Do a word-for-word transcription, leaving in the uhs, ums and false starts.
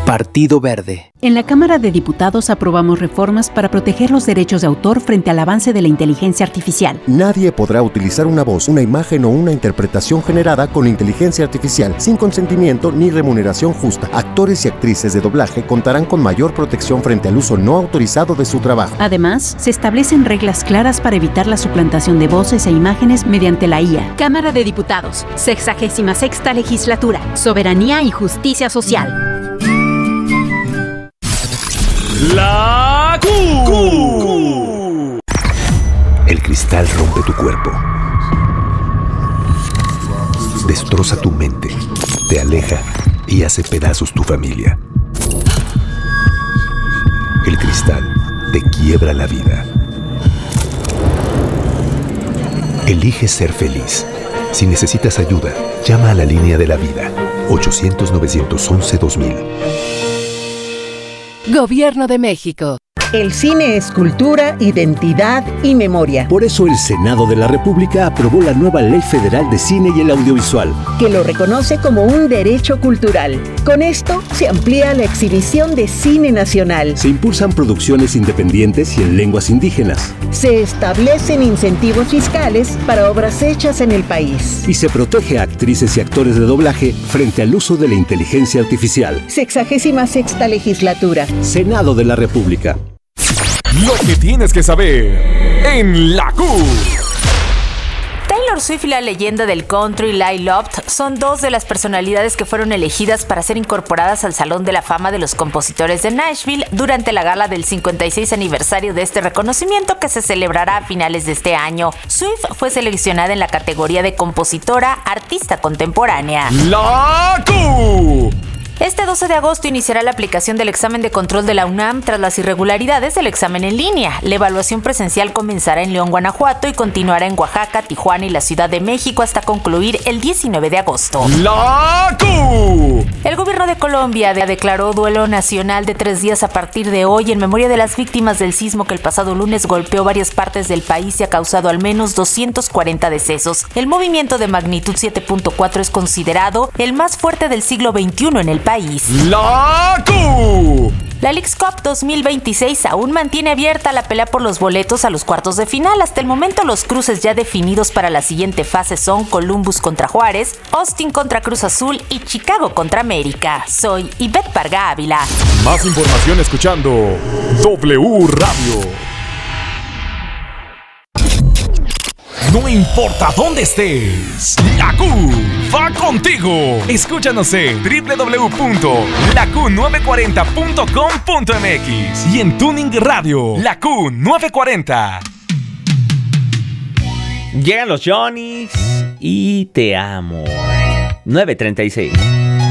Partido Verde. En la Cámara de Diputados aprobamos reformas para proteger los derechos de autor frente al avance de la inteligencia artificial. Nadie podrá utilizar una voz, una imagen o una interpretación generada con inteligencia artificial sin consentimiento ni remuneración justa. Actores y actrices de doblaje contarán con mayor protección frente al uso no autorizado de su trabajo. Además, se establecen reglas claras para evitar la suplantación de voces e imágenes mediante la I A. Cámara de Diputados, sexagésima sexta legislatura, soberanía y justicia social. La Q. El cristal rompe tu cuerpo, destroza tu mente, te aleja y hace pedazos tu familia. El cristal te quiebra la vida. Elige ser feliz. Si necesitas ayuda, llama a la línea de la vida, ochocientos, novecientos once, dos mil. Gobierno de México. El cine es cultura, identidad y memoria. Por eso el Senado de la República aprobó la nueva Ley Federal de Cine y el Audiovisual, que lo reconoce como un derecho cultural. Con esto se amplía la exhibición de cine nacional. Se impulsan producciones independientes y en lenguas indígenas. Se establecen incentivos fiscales para obras hechas en el país. Y se protege a actrices y actores de doblaje frente al uso de la inteligencia artificial. Sexagésima sexta legislatura. Senado de la República. Lo que tienes que saber en la Q. Taylor Swift y la leyenda del country Lyle Lovett son dos de las personalidades que fueron elegidas para ser incorporadas al Salón de la Fama de los Compositores de Nashville durante la gala del cincuenta y seis aniversario de este reconocimiento que se celebrará a finales de este año. Swift fue seleccionada en la categoría de compositora artista contemporánea. La Q. Este doce de agosto iniciará la aplicación del examen de control de la UNAM tras las irregularidades del examen en línea. La evaluación presencial comenzará en León, Guanajuato y continuará en Oaxaca, Tijuana y la Ciudad de México hasta concluir el diecinueve de agosto. La Q. El gobierno de Colombia declaró duelo nacional de tres días a partir de hoy en memoria de las víctimas del sismo que el pasado lunes golpeó varias partes del país y ha causado al menos doscientos cuarenta decesos. El movimiento de magnitud siete punto cuatro es considerado el más fuerte del siglo veintiuno en el país. La Q. La Leagues Cup dos mil veintiséis aún mantiene abierta la pelea por los boletos a los cuartos de final. Hasta el momento los cruces ya definidos para la siguiente fase son Columbus contra Juárez, Austin contra Cruz Azul y Chicago contra América. Soy Ivette Parga Ávila. Más información escuchando W Radio. No importa dónde estés, la Q va contigo. Escúchanos en doble u doble u doble u punto la q nueve cuarenta punto com punto m x y en Tuning Radio, la Q nueve cuarenta. Llegan los Johnnies y te amo. nueve treinta y seis.